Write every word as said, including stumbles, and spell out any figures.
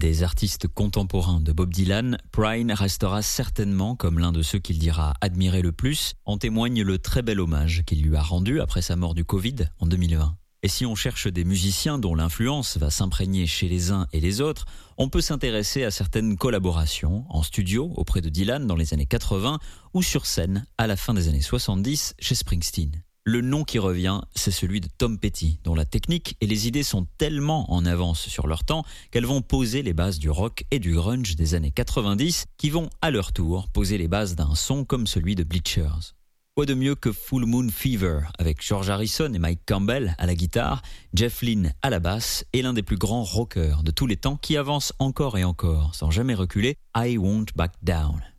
Des artistes contemporains de Bob Dylan, Pryne restera certainement comme l'un de ceux qu'il dira admirer le plus. En témoigne le très bel hommage qu'il lui a rendu après sa mort du Covid en deux mille vingt. Et si on cherche des musiciens dont l'influence va s'imprégner chez les uns et les autres, on peut s'intéresser à certaines collaborations en studio auprès de Dylan dans les années quatre-vingts ou sur scène à la fin des années soixante-dix chez Springsteen. Le nom qui revient, c'est celui de Tom Petty, dont la technique et les idées sont tellement en avance sur leur temps qu'elles vont poser les bases du rock et du grunge des années quatre-vingt-dix, qui vont à leur tour poser les bases d'un son comme celui de Bleachers. Quoi de mieux que Full Moon Fever, avec George Harrison et Mike Campbell à la guitare, Jeff Lynne à la basse et l'un des plus grands rockers de tous les temps qui avance encore et encore, sans jamais reculer, I Won't Back Down.